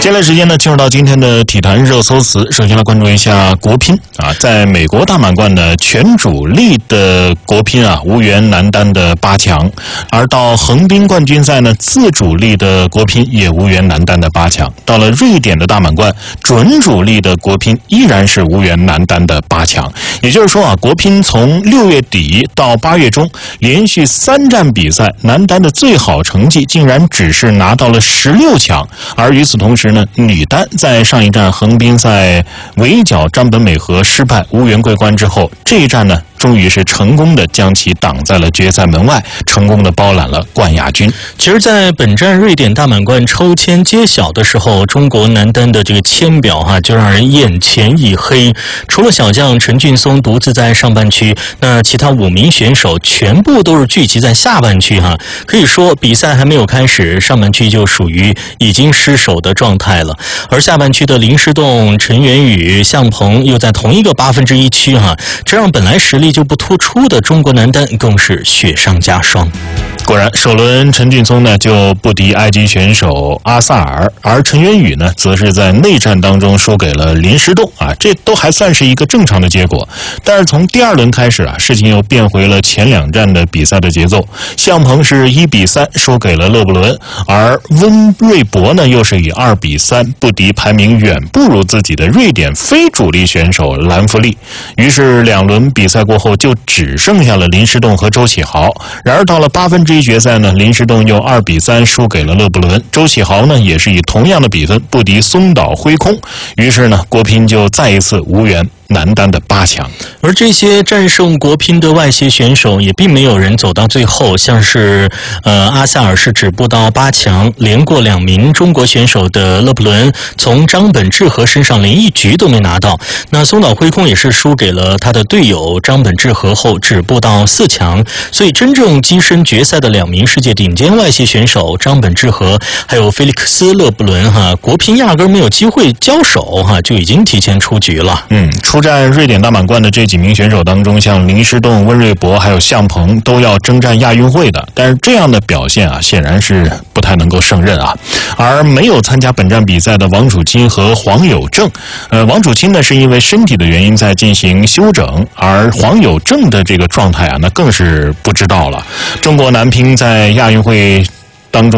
接下来时间呢，进入到今天的体坛热搜词。首先来关注一下国乒啊，在美国大满贯的全主力的国乒啊，无缘男单的8强；而到横滨冠军赛呢，自主力的国乒也无缘男单的8强。到了瑞典的大满贯，准主力的国乒依然是无缘男单的8强。也就是说啊，国乒从6月底到8月中，连续3站比赛，男单的最好成绩竟然只是拿到了16强。而与此同时呢，女单在上一站横滨赛围剿张本美和失败无缘桂冠之后，这一站呢终于是成功的将其挡在了决赛门外，成功的包揽了冠亚军。 其实在本站瑞典大满贯抽签揭晓的时候，中国男单的这个签表就让人眼前一黑。除了小将陈俊松独自在上半区，那其他5名选手全部都是聚集在下半区可以说比赛还没有开始，上半区就属于已经失守的状态了。而下半区的林诗栋、陈元宇、向鹏又在同一个1/8区这让本来实力就不突出的中国男单更是雪上加霜。 果然，首轮陈俊松呢就不敌埃及选手阿萨尔，而陈元宇呢则是在内战当中输给了林诗栋这都还算是一个正常的结果。但是从第2轮开始事情又变回了前2站的比赛的节奏。向鹏是1-3输给了勒布伦，而温瑞博呢又是以2-3不敌排名远不如自己的瑞典非主力选手兰弗利。于是2轮比赛过后，就只剩下了林诗栋和周启豪。然而到了1/8决赛呢，林诗栋又2-3输给了勒布伦，周启豪呢也是以同样的比分不敌松岛辉空。于是呢，国乒就再一次无缘男单的8强。 而这些战胜国乒的外协选手也并没有人走到最后，像是阿萨尔是止步到8强，连过2名中国选手的勒布伦从张本智和身上连1局都没拿到。那松岛辉空也是输给了他的队友张本智和后止步到4强。所以真正跻身决赛的2名世界顶尖外协选手张本智和还有菲利克斯勒布伦国乒压根没有机会交手就已经提前出局了。 出战瑞典大满贯的这几名选手当中，像林诗栋、温瑞博还有向鹏都要征战亚运会的，但是这样的表现显然是不太能够胜任而没有参加本站比赛的王楚钦和黄有正，王楚钦呢是因为身体的原因在进行休整，而黄有正的这个状态那更是不知道了。中国男乒在亚运会当中